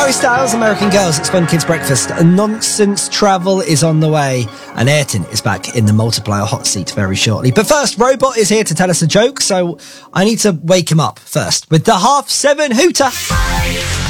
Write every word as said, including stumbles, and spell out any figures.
Harry Styles, American Girls, it's Fun Kids Breakfast. Nonsense Travel is on the way, and Ayrton is back in the multiplier hot seat very shortly. But first, Robot is here to tell us a joke, so I need to wake him up first with the half seven hooter.